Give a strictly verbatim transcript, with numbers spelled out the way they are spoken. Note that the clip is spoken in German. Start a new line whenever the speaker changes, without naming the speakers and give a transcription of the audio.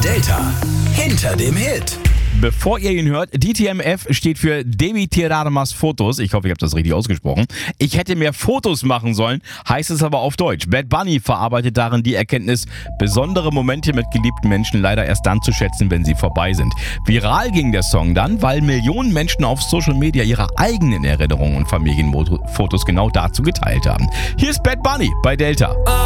Delta. Hinter dem Hit.
Bevor ihr ihn hört, D T M F steht für Devi Tiramas Fotos. Ich hoffe, ich habe das richtig ausgesprochen. Ich hätte mehr Fotos machen sollen, heißt es aber auf Deutsch. Bad Bunny verarbeitet darin die Erkenntnis, besondere Momente mit geliebten Menschen leider erst dann zu schätzen, wenn sie vorbei sind. Viral ging der Song dann, weil Millionen Menschen auf Social Media ihre eigenen Erinnerungen und Familienfotos genau dazu geteilt haben. Hier ist Bad Bunny bei Delta.